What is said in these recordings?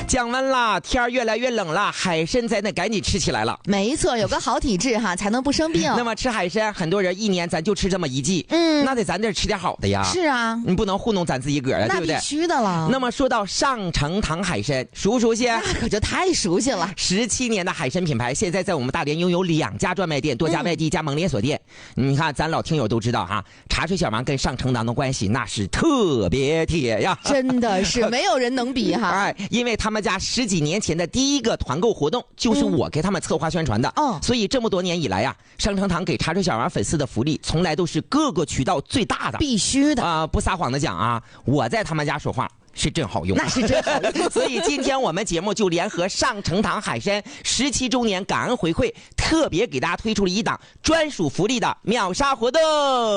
降温了，天儿越来越冷了，海参咱得赶紧吃起来了。 没错，有个好体质哈，才能不生病。 那么吃海参，很多人一年咱就吃这么一季，那得咱这吃点好的呀。 是啊， 你不能糊弄咱自己个儿啊，对不对？ 那必须的了。 那么说到上城堂海参，熟不熟悉？ 那可就太熟悉了。 17年的海参品牌，现在在我们大连拥有2家专卖店，多家外地加盟连锁店。你看，咱老听友都知道哈，茶水小王跟上城堂的关系那是特别铁呀， 真的是没有人能比哈。 哎，因为他们家10几年前的第一个团购活动就是我给他们策划宣传的，所以这么多年以来呀，上城堂给茶水小王粉丝的福利从来都是各个渠道最大的， 必须的不撒谎的讲啊，我在他们家说话是真好用， 那是真好用。 所以今天我们节目就联合上城堂海参17周年感恩回馈，特别给大家推出了一档专属福利的秒杀活动。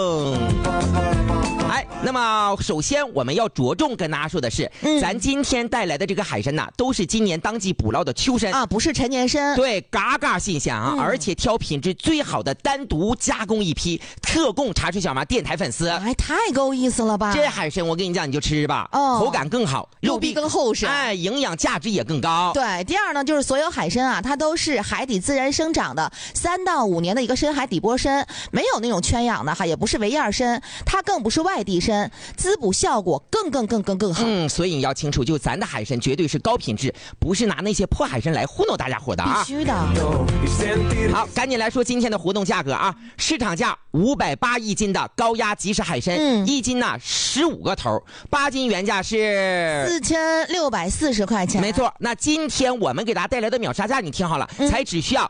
哎，那么首先我们要着重跟大家说的是，咱今天带来的这个海参呐，都是今年当季捕捞的秋参啊，不是陈年参。 对，嘎嘎新鲜啊，而且挑品质最好的单独加工一批，特供茶水小王电台粉丝。 哎，太够意思了吧！ 这海参我跟你讲，你就吃吧，口感更好， 肉壁更厚实， 哎，营养价值也更高。 对，第二呢，就是所有海参啊，它都是海底自然生长的3到5年的一个深海底波参，没有那种圈养的哈，也不是围叶参，它更不是外地参，滋补效果更好。 所以你要清楚，就咱的海参绝对是高品质，不是拿那些破海参来糊弄大家伙的啊！ 必须的。 好，赶紧来说今天的活动价格啊！市场价580一斤的高压即食海参，一斤呢15个头，8斤原价是 4640块钱。 没错，那今天我们给大家带来的秒杀价，你听好了，才只需要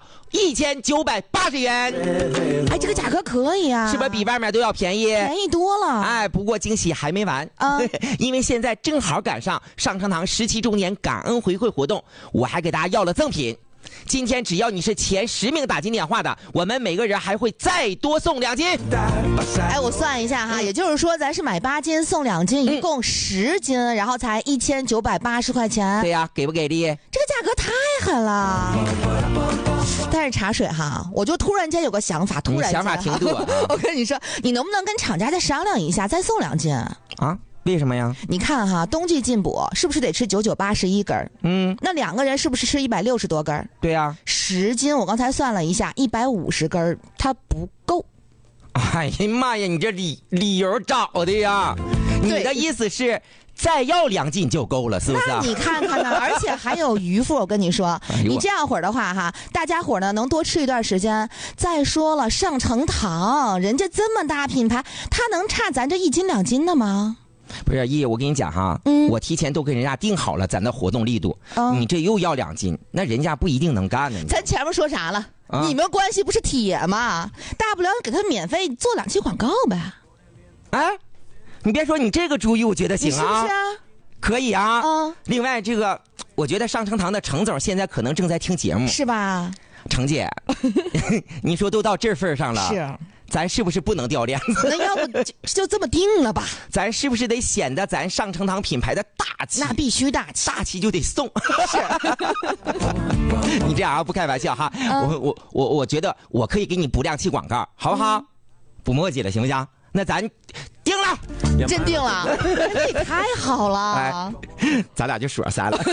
1980元。 哎，这个价格可以啊， 是不是比外面都要便宜？ 便宜多了。 哎，不过惊喜还没完啊，因为现在正好赶上上城堂17周年感恩回馈活动，我还给大家要了赠品。今天只要你是前10名打进电话的，我们每个人还会再多送2斤。 哎，我算一下哈，也就是说咱是买8斤送2斤，一共10斤，然后才1980块钱。 对呀，给不给力？ 这个价格太狠了。但是茶水哈，我就突然间有个想法， 你想法挺多。 我跟你说，你能不能跟厂家再商量一下，再送2斤啊？为什么呀？ 你看哈，冬季进补是不是得吃9981根？那2个人是不是吃160多根？ 对呀 ，10斤我刚才算了一下150根，它不够。 哎呀妈呀，你这理由找的呀！你的意思是再要2斤就够了，是不是？ 那你看看呢，而且还有余富。我跟你说，你这样会儿的话哈，大家伙呢能多吃一段时间。再说了，上城堂人家这么大品牌，他能差咱这1斤2斤的吗？ 不是我跟你讲哈，我提前都跟人家定好了咱的活动力度，你这又要2斤，那人家不一定能干呢。 咱前面说啥了？你们关系不是铁吗？大不了给他免费做2期广告呗。 哎，你别说，你这个主意我觉得行啊， 是不是啊？ 可以啊。另外这个，我觉得上城堂的程总现在可能正在听节目， 是吧？ 程姐，你说都到这份上了， 是。 咱是不是不能掉链子？ 那要不就这么定了吧？ 咱是不是得显得咱上城堂品牌的大气？ 那必须大气， 大气就得送。 是。 你这样啊，不开玩笑哈。我觉得我可以给你补2期广告，好不好？不墨迹了，行不行？那咱定了， 真定了，这太好了。 哎，咱俩就说3了。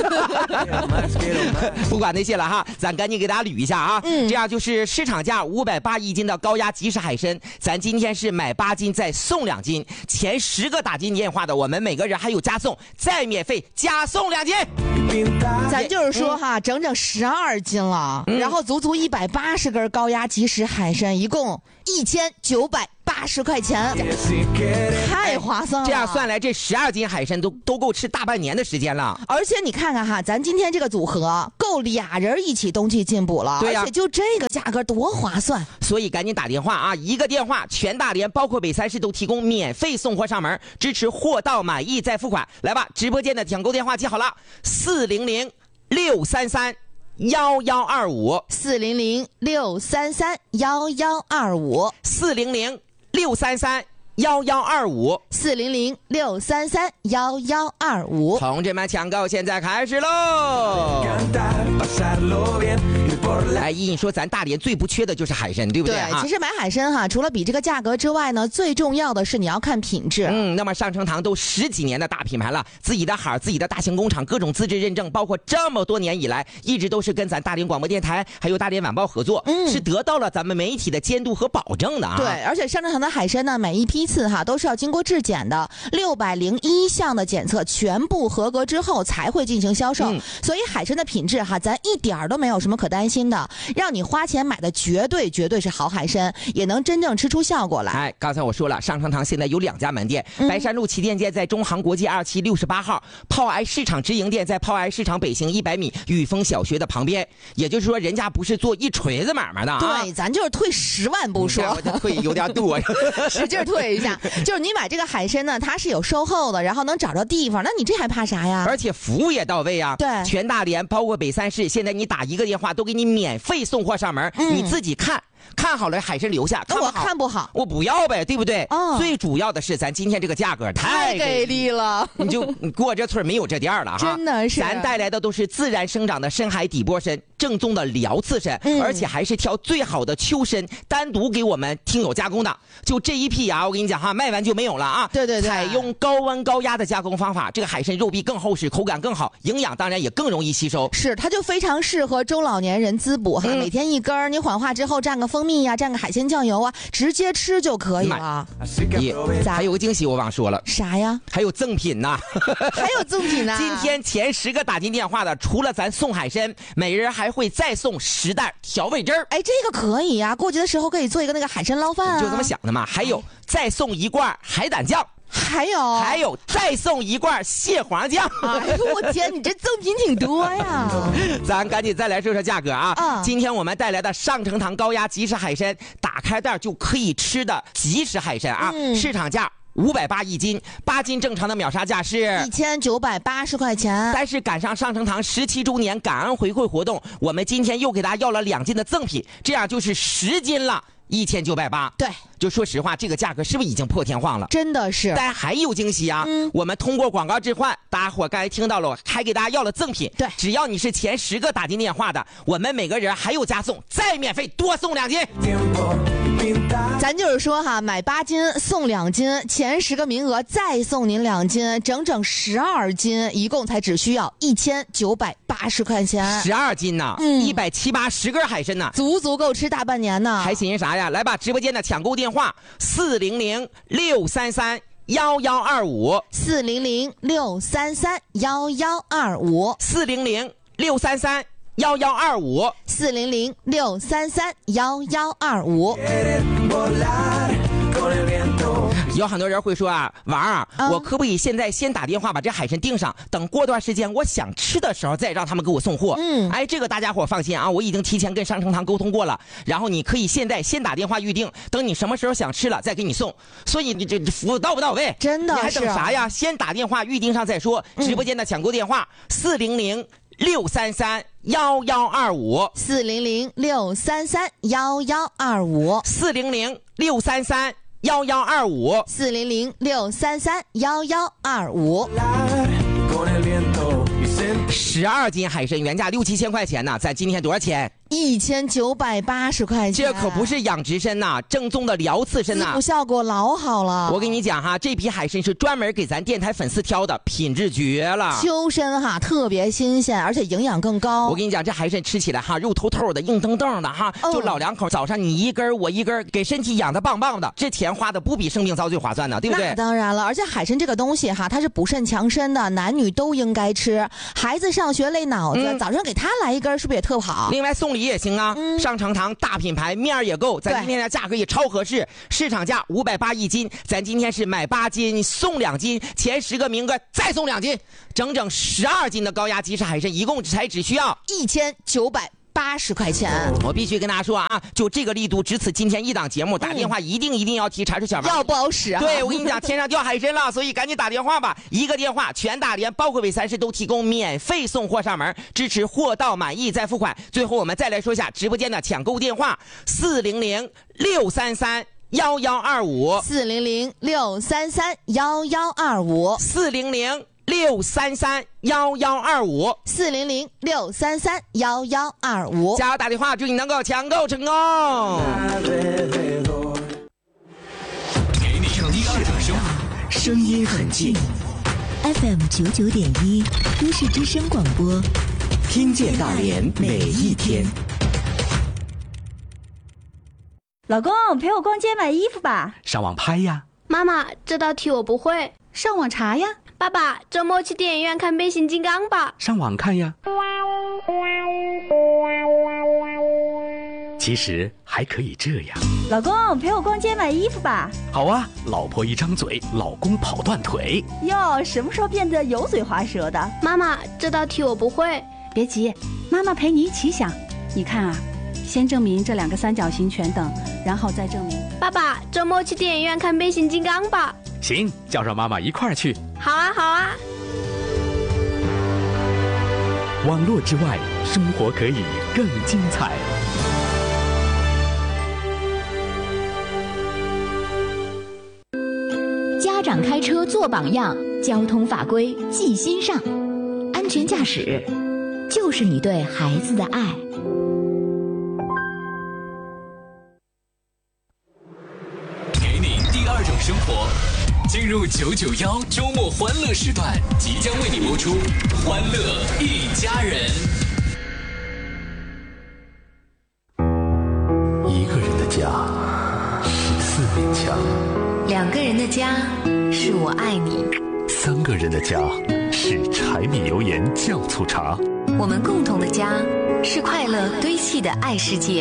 不管那些了哈，咱赶紧给大家捋一下啊。这样就是市场价580一斤的高压即食海参，咱今天是买8斤再送2斤，前10个打进电话的，我们每个人还有加送，再免费加送2斤。 咱就是说哈，整整12斤了，然后足足180根高压即食海参，一共1980块钱，太划算了。 这样算来，这12斤海参都够吃大半年的时间了。 而且你看看哈，咱今天这个组合够2人一起冬季进补了， 对呀， 而且就这个价格多划算。 所以赶紧打电话啊！一个电话，全大连包括北3市都提供免费送货上门，支持货到满意再付款。来吧，直播间的抢购电话记好了，400-633-1125，400-633-1125，400-633-1125。 400-633-1125，400-633-1125。 同志们，抢购现在开始喽！哎，依你说，咱大连最不缺的就是海参，对不对？ 对，其实买海参哈，除了比这个价格之外呢，最重要的是你要看品质。 那么上城堂都10几年的大品牌了，自己的海，自己的大型工厂，各种资质认证，包括这么多年以来，一直都是跟咱大连广播电台还有大连晚报合作，是得到了咱们媒体的监督和保证的啊。 对，而且上城堂的海参呢，每一批次哈都是要经过质检的，601项的检测全部合格之后才会进行销售。所以海参的品质哈，咱一点都没有什么可担心的，让你花钱买的绝对是好海参，也能真正吃出效果来。 哎，刚才我说了，上城堂现在有2家门店，白山路旗舰店在中航国际2期68号，炮癌市场直营店在炮癌市场北行100米雨峰小学的旁边。也就是说，人家不是做一锤子买卖的啊。 对，咱就是退10万不说， 我这退有点多， 使劲退一下。就是你买这个海参呢，它是有售后的，然后能找着地方，那你这还怕啥呀？ 而且服务也到位啊。 对， 全大连包括北3市，现在你打1个电话都给你免费送货上门，你自己看好了海参留下， 那我看不好我不要呗，对不对？最主要的是咱今天这个价格太给力了， 你过这村没有这店了哈。 真的是， 咱带来的都是自然生长的深海底波参，正宗的辽刺参，而且还是挑最好的秋参单独给我们听友加工的。就这一批啊，我跟你讲哈，卖完就没有了啊。 对， 采用高温高压的加工方法，这个海参肉壁更厚实，口感更好，营养当然也更容易吸收。 是，它就非常适合中老年人滋补哈，每天一根，你缓化之后蘸个蜂蜜呀，蘸个海鲜酱油啊，直接吃就可以了。 还有个惊喜我忘说了， 啥呀？ 还有赠品呢。 还有赠品呢。 今天前10个打进电话的，除了咱送海参，每人还会再送10袋调味汁儿。 哎，这个可以呀，过节的时候可以做一个那个海参捞饭啊。 就这么想的嘛。还有再送1罐海胆酱。 还有再送1罐蟹黄酱。 哎呦我天，你这赠品挺多呀。 咱赶紧再来说说价格啊。今天我们带来的上城堂高压即食海参，打开袋就可以吃的即食海参啊，市场价580一斤，8斤正常的秒杀价是 1980块钱。 但是赶上上城堂17周年感恩回馈活动，我们今天又给大家要了2斤的赠品，这样就是10斤了。1980， 对， 就说实话，这个价格是不是已经破天荒了？ 真的是。 但还有惊喜啊！我们通过广告置换，大家伙刚才听到了，还给大家要了赠品。 对， 只要你是前10个打进电话的，我们每个人还有加送，再免费多送2斤。 咱就是说哈，买8斤送2斤，前10个名额再送您2斤，整整12斤，一共才只需要1980块钱。 12斤呢，170-80根海参呢， 足够吃大半年呢。 还寻思啥呀？来吧，直播间的抢购电话，400-633-1125，400-633-1125。有很多人会说啊，王啊，我可不可以现在先打电话把这海参订上，等过段时间我想吃的时候再让他们给我送货。哎，这个大家伙放心啊，我已经提前跟上城堂沟通过了，然后你可以现在先打电话预定，等你什么时候想吃了再给你送。所以你这服务到不到位？ 真的是， 你还等啥呀？先打电话预定上再说。直播间的抢购电话400-633-1125，400-633-1125，400-633-1125。12斤海参原价6-7千块钱呢，咱今天多少钱 ？1980块钱。 这可不是养殖参呐，正宗的辽刺参呐， 滋补效果老好了。 我跟你讲哈，这批海参是专门给咱电台粉丝挑的，品质绝了。 秋参哈特别新鲜，而且营养更高。 我跟你讲，这海参吃起来哈，肉透透的，硬蹬蹬的哈，就老两口，早上你一根我一根，给身体养的棒棒的，这钱花的不比生病遭罪划算呢，对不对？ 那当然了，而且海参这个东西哈，它是补肾强身的，男女都应该吃。孩子上学累脑子，早上给他来一根，是不是也特好？ 另外送礼也行啊。上城堂大品牌，面也够，咱今天的价格也超合适，市场价580一斤，咱今天是买8斤送2斤，前10个名额再送2斤，整整12斤的高压即食海参，一共只需要 1980块钱。 我必须跟大家说啊，就这个力度，只此今天一档节目，打电话一定要提茶水小王， 要不好使啊。 对，我跟你讲，天上掉海参了，所以赶紧打电话吧，一个电话全大连包括北3市都提供免费送货上门，支持货到满意再付款。最后我们再来说一下直播间的抢购电话 ，400-633-1125，400-633-1125，400-633-1125，加油打电话，祝你能够抢购成功。 给你第二种生活，声音很近。 FM 99.1都市之声广播， 听见大连每一天。 老公，陪我逛街买衣服吧。 上网拍呀。 妈妈，这道题我不会。 上网查呀。 爸爸，周末去电影院看变形金刚吧。 上网看呀。其实还可以这样。 老公，陪我逛街买衣服吧。 好啊，老婆一张嘴，老公跑断腿。 哟，什么时候变得油嘴滑舌的？ 妈妈，这道题我不会。 别急，妈妈陪你一起想。你看啊，先证明这两个三角形全等，然后再证明。 爸爸，周末去电影院看变形金刚吧。 行，叫上妈妈一块儿去。 好啊，好啊。 网络之外，生活可以更精彩。 家长开车做榜样，交通法规记心上，安全驾驶就是你对孩子的爱。 给你第二种生活，进入991周末欢乐时段，即将为你播出《欢乐一家人》。 一个人的家是4面墙 ，2个人的家是我爱你 ，3个人的家是柴米油盐酱醋茶， 我们共同的家是快乐堆砌的爱世界。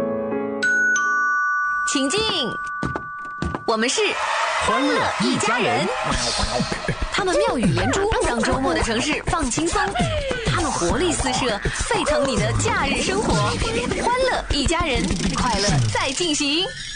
请进，我们是欢乐一家人。他们妙语连珠，让周末的城市放轻松。他们活力四射，沸腾你的假日生活。欢乐一家人，快乐在进行。